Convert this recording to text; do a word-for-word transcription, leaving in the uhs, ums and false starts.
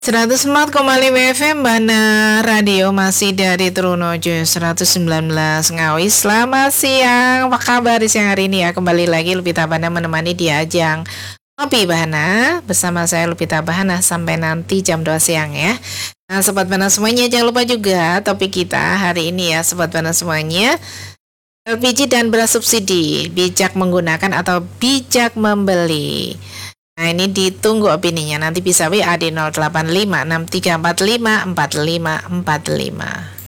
seratus empat koma lima F M Bana Radio masih dari Trunojo seratus sembilan belas Ngawi. Selamat siang, apa kabar siang hari ini ya? Kembali lagi Lupita Bana menemani di ajang Ngopi Bana bersama saya Lupita Bana sampai nanti jam dua siang ya. Nah Sobat Bana semuanya, jangan lupa juga topik kita hari ini ya Sobat Bana semuanya, L P G dan beras subsidi, bijak menggunakan atau bijak membeli. Nah ini ditunggu opininya, nanti bisa W A di nol delapan lima enam tiga empat lima empat lima empat lima.